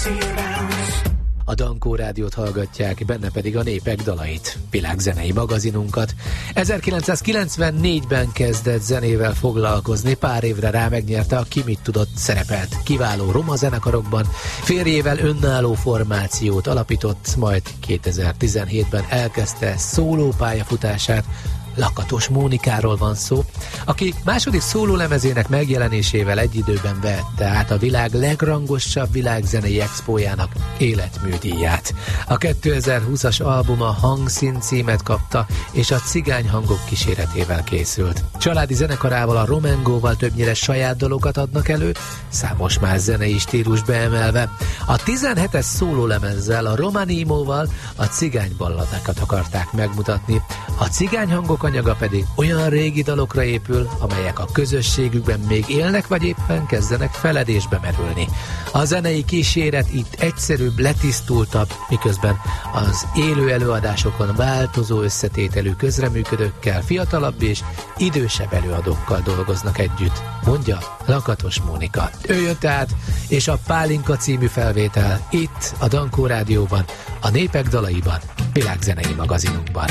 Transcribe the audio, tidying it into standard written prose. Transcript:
A Dankó Rádiót hallgatják, benne pedig a Népek dalait, világzenei magazinunkat. 1994-ben kezdett zenével foglalkozni, pár évre rá megnyerte a Ki mit tudott szerepelt kiváló roma zenekarokban, férjével önálló formációt alapított, majd 2017-ben elkezdte szóló pályafutását. Lakatos Mónikáról van szó, aki második szólólemezének megjelenésével egy időben vette át a világ legrangosabb világzenei expójának életműdíját. A 2020-as albuma Hangszín címet kapta, és a cigány hangok kíséretével készült. Családi zenekarával, a Romengóval többnyire saját dalokat adnak elő, számos más zenei stílus beemelve. A 17-es szólólemezzel, a Romanimóval a cigányballadákat akarták megmutatni. A cigány hangok anyaga pedig olyan régi dalokra épül, amelyek a közösségükben még élnek, vagy éppen kezdenek feledésbe merülni. A zenei kíséret itt egyszerűbb, letisztultabb, miközben az élő előadásokon változó összetételű közreműködőkkel, fiatalabb és idősebb előadókkal dolgoznak együtt, mondja Lakatos Mónika. Ő jött át, és a Pálinka című felvétel itt a Dankó Rádióban, a Népek dalaiban, világzenei magazinunkban.